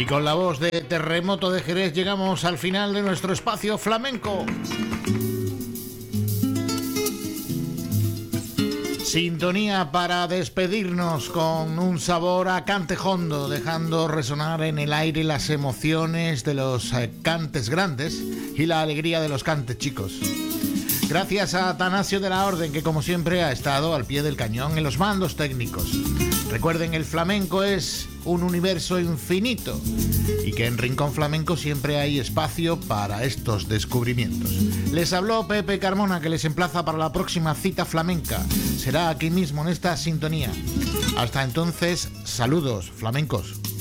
Y con la voz de Terremoto de Jerez llegamos al final de nuestro espacio flamenco. Sintonía para despedirnos con un sabor a cante hondo, dejando resonar en el aire las emociones de los cantes grandes y la alegría de los cantes chicos. Gracias a Atanasio de la Orden, que como siempre ha estado al pie del cañón en los mandos técnicos. Recuerden, el flamenco es un universo infinito y que en Rincón Flamenco siempre hay espacio para estos descubrimientos. Les habló Pepe Carmona, que les emplaza para la próxima cita flamenca. Será aquí mismo en esta sintonía. Hasta entonces, saludos flamencos.